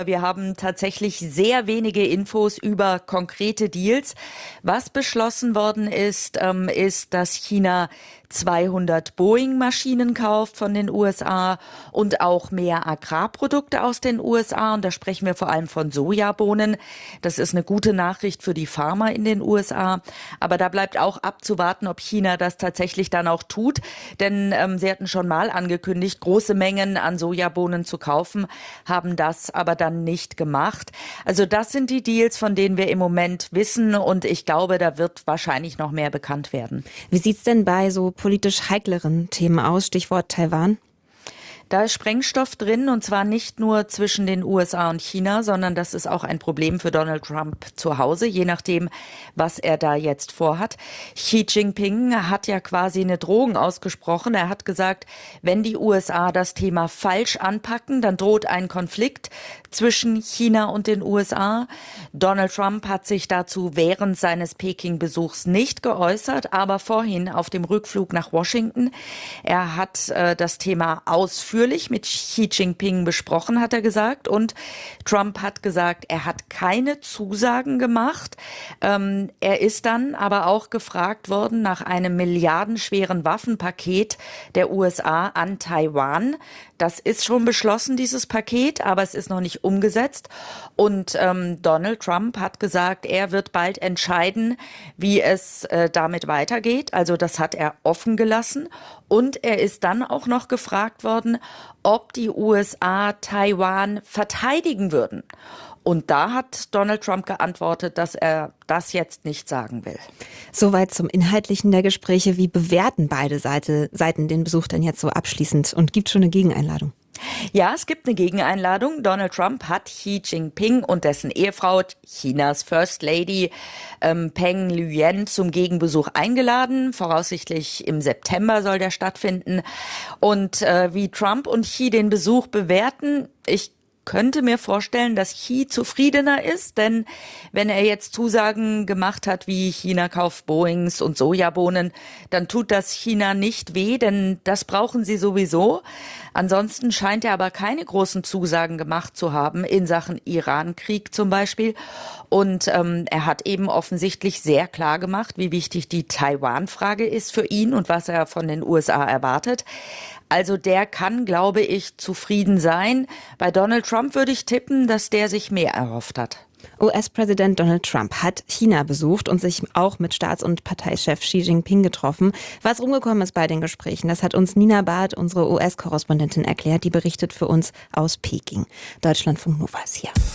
Wir haben tatsächlich sehr wenige Infos über konkrete Deals. Was beschlossen worden ist, ist, dass China 200 Boeing-Maschinen kauft von den USA und auch mehr Agrarprodukte aus den USA. Und da sprechen wir vor allem von Sojabohnen. Das ist eine gute Nachricht für die Farmer in den USA. Aber da bleibt auch abzuwarten, ob China das tatsächlich dann auch tut. Denn sie hatten schon mal angekündigt, große Mengen an Sojabohnen zu kaufen, haben das aber dann nicht gemacht. Also das sind die Deals, von denen wir im Moment wissen. Und ich glaube, da wird wahrscheinlich noch mehr bekannt werden. Wie sieht's denn bei so politisch heikleren Themen aus? Stichwort Taiwan. Da ist Sprengstoff drin, und zwar nicht nur zwischen den USA und China, sondern das ist auch ein Problem für Donald Trump zu Hause, je nachdem, was er da jetzt vorhat. Xi Jinping hat ja quasi eine Drohung ausgesprochen. Er hat gesagt, wenn die USA das Thema falsch anpacken, dann droht ein Konflikt zwischen China und den USA. Donald Trump hat sich dazu während seines Peking-Besuchs nicht geäußert, aber vorhin auf dem Rückflug nach Washington. Er hat das Thema ausführlich mit Xi Jinping besprochen, hat er gesagt. Und Trump hat gesagt, er hat keine Zusagen gemacht. Er ist dann aber auch gefragt worden nach einem milliardenschweren Waffenpaket der USA an Taiwan. Das ist schon beschlossen, dieses Paket, aber es ist noch nicht umgesetzt. Und Donald Trump hat gesagt, er wird bald entscheiden, wie es damit weitergeht. Also das hat er offen gelassen. Und er ist dann auch noch gefragt worden, ob die USA Taiwan verteidigen würden. Und da hat Donald Trump geantwortet, dass er das jetzt nicht sagen will. Soweit zum Inhaltlichen der Gespräche. Wie bewerten beide Seiten den Besuch denn jetzt so abschließend? Und gibt schon eine Gegeneinladung? Ja, es gibt eine Gegeneinladung. Donald Trump hat Xi Jinping und dessen Ehefrau, Chinas First Lady Peng Liyuan, zum Gegenbesuch eingeladen. Voraussichtlich im September soll der stattfinden. Und wie Trump und Xi den Besuch bewerten, ich könnte mir vorstellen, dass Xi zufriedener ist, denn wenn er jetzt Zusagen gemacht hat, wie China kauft Boeings und Sojabohnen, dann tut das China nicht weh, denn das brauchen sie sowieso. Ansonsten scheint er aber keine großen Zusagen gemacht zu haben in Sachen Iran-Krieg zum Beispiel. Und er hat eben offensichtlich sehr klar gemacht, wie wichtig die Taiwan-Frage ist für ihn und was er von den USA erwartet. Also der kann, glaube ich, zufrieden sein. Bei Donald Trump würde ich tippen, dass der sich mehr erhofft hat. US-Präsident Donald Trump hat China besucht und sich auch mit Staats- und Parteichef Xi Jinping getroffen. Was rumgekommen ist bei den Gesprächen, das hat uns Nina Barth, unsere US-Korrespondentin, erklärt. Die berichtet für uns aus Peking. Deutschlandfunk Nova ist hier.